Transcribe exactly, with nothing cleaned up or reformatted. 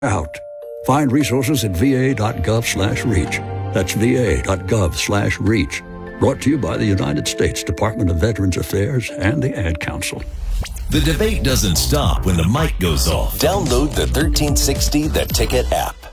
out. Find resources at va.gov slash reach. That's va.gov slash reach. Brought to you by the United States Department of Veterans Affairs and the Ad Council. The debate doesn't stop when the mic goes off. Download the thirteen sixty The Ticket app.